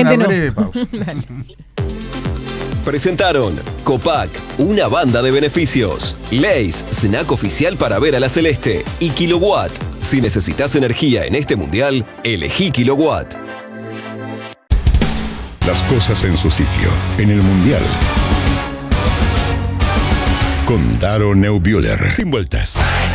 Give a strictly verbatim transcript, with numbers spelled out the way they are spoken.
gente no. una breve pausa. Presentaron Copac, una banda de beneficios. Lay's, snack oficial para ver a la celeste. Y Kilowatt. Si necesitas energía en este mundial, elegí Kilowatt. Las cosas en su sitio, en el mundial. Con Daro Neubuehler. Sin vueltas.